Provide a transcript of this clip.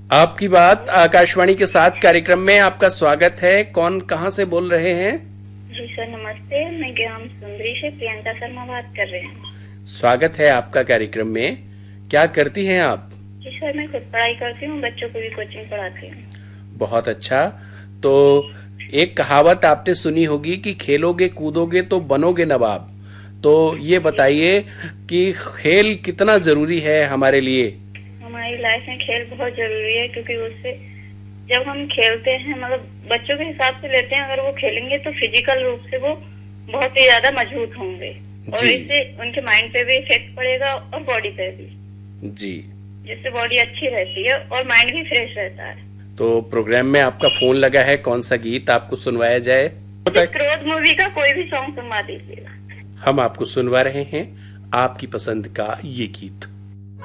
आपकी बात आकाशवाणी के साथ कार्यक्रम में आपका स्वागत है। कौन कहां से बोल रहे हैं? जी सर नमस्ते, मैं ग्राम सुंदरी से प्रियंका शर्मा बात कर रहे हैं। स्वागत है आपका कार्यक्रम में। क्या करती हैं आप? जी सर मैं खुद पढ़ाई करती हूँ, बच्चों को भी कोचिंग पढ़ाती हूँ। बहुत अच्छा। तो एक कहावत आपने सुनी होगी कि खेलोगे कूदोगे तो बनोगे नवाब। तो ये बताइए कि खेल कितना जरूरी है हमारे लिए? हमारी लाइफ में खेल बहुत जरूरी है, क्योंकि उससे जब हम खेलते हैं, मतलब बच्चों के हिसाब से लेते हैं, अगर वो खेलेंगे तो फिजिकल रूप से वो बहुत ही ज्यादा मजबूत होंगे और इससे उनके माइंड पे भी इफेक्ट पड़ेगा और बॉडी पे भी जी, जिससे बॉडी अच्छी रहती है और माइंड भी फ्रेश रहता है। तो प्रोग्राम में आपका फोन लगा है, कौन सा गीत आपको सुनवाया जाए? क्रोध मूवी का कोई भी सॉन्ग सुनवा दीजिएगा। हम आपको सुनवा रहे हैं आपकी पसंद का ये गीत।